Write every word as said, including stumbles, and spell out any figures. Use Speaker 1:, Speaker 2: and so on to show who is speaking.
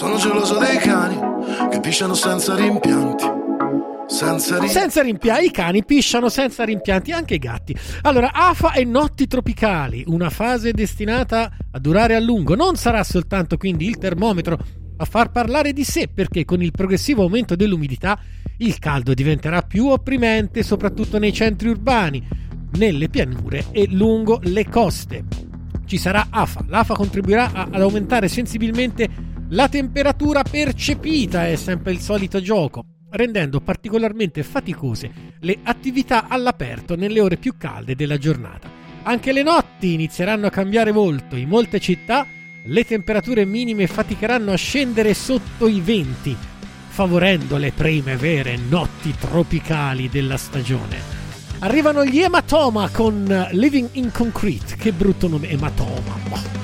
Speaker 1: Sono geloso dei cani che pisciano senza rimpianti. Senza, rim-
Speaker 2: senza rimpianti, i cani pisciano senza rimpianti, anche i gatti. Allora, afa e notti tropicali, una fase destinata a durare a lungo. Non sarà soltanto quindi il termometro a far parlare di sé, perché con il progressivo aumento dell'umidità il caldo diventerà più opprimente, soprattutto nei centri urbani, nelle pianure e lungo le coste. Ci sarà afa. L'afa contribuirà a, ad aumentare sensibilmente la temperatura percepita, è sempre il solito gioco, rendendo particolarmente faticose le attività all'aperto nelle ore più calde della giornata. Anche le notti inizieranno a cambiare molto. In molte città le temperature minime faticheranno a scendere sotto i venti, favorendo le prime vere notti tropicali della stagione. Arrivano gli Ematoma con Living in Concrete. Che brutto nome, Ematoma.